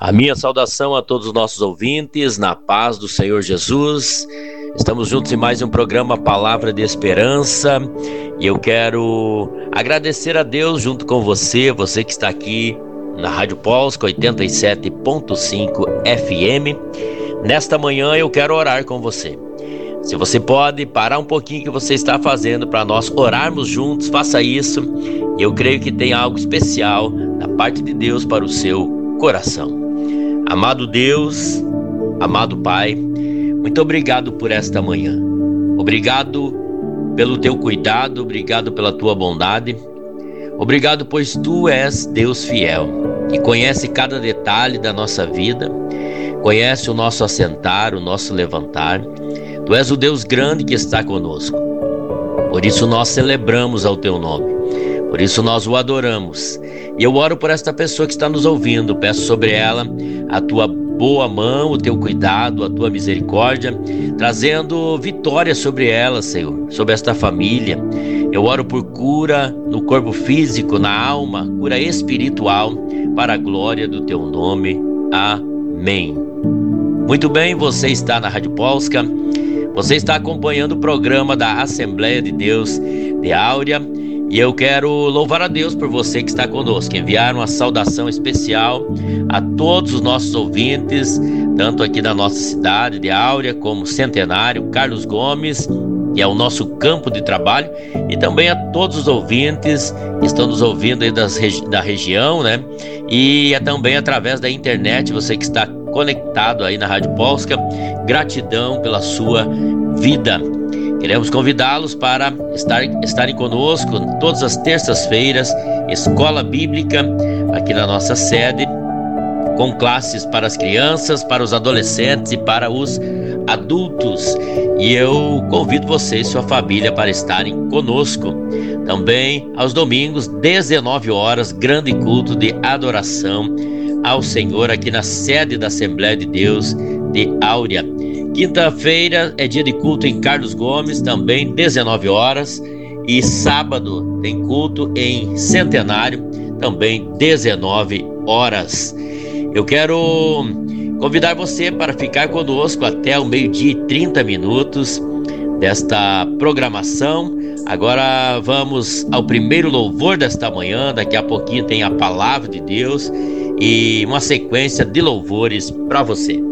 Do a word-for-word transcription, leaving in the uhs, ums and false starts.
A minha saudação a todos os nossos ouvintes, na paz do Senhor Jesus. Estamos juntos em mais um programa Palavra de Esperança e eu quero agradecer a Deus junto com você, você que está aqui na Rádio Polska oitenta e sete ponto cinco F M. Nesta manhã eu quero orar com você. Se você pode parar um pouquinho o que você está fazendo para nós orarmos juntos, faça isso. Eu creio que tem algo especial da parte de Deus para o seu coração. Amado Deus, amado Pai, muito obrigado por esta manhã. Obrigado pelo teu cuidado, obrigado pela tua bondade. Obrigado, pois tu és Deus fiel e conhece cada detalhe da nossa vida, conhece o nosso assentar, o nosso levantar. Tu és o Deus grande que está conosco. Por isso nós celebramos ao teu nome. Por isso nós o adoramos. E eu oro por esta pessoa que está nos ouvindo. Peço sobre ela a tua boa mão, o teu cuidado, a tua misericórdia, trazendo vitória sobre ela, Senhor, sobre esta família. Eu oro por cura no corpo físico, na alma, cura espiritual, para a glória do teu nome. Amém. Muito bem, você está na Rádio Polska. Você está acompanhando o programa da Assembleia de Deus de Áurea e eu quero louvar a Deus por você que está conosco, enviar uma saudação especial a todos os nossos ouvintes, tanto aqui da nossa cidade de Áurea como Centenário, Carlos Gomes, que é o nosso campo de trabalho, e também a todos os ouvintes que estão nos ouvindo aí das regi- da região, né? E é também através da internet, você que está conectado aí na Rádio Polska, gratidão pela sua vida. Queremos convidá-los para estar, estarem conosco todas as terças-feiras, Escola Bíblica, aqui na nossa sede, com classes para as crianças, para os adolescentes e para os adultos. E eu convido você e sua família para estarem conosco. Também aos domingos, dezenove horas, grande culto de adoração ao Senhor aqui na sede da Assembleia de Deus de Áurea. Quinta-feira é dia de culto em Carlos Gomes, também dezenove horas, e sábado tem culto em Centenário, também dezenove horas. Eu quero convidar você para ficar conosco até o meio-dia e trinta minutos desta programação. Agora vamos ao primeiro louvor desta manhã, daqui a pouquinho tem a Palavra de Deus e uma sequência de louvores para você.